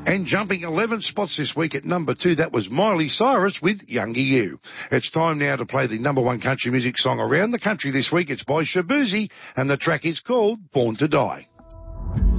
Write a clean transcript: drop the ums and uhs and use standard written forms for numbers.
And jumping 11 spots this week at number 2, that was Miley Cyrus with Younger You. It's time now to play the number 1 country music song around the country this week. It's by Shaboozey, and the track is called Born to Die.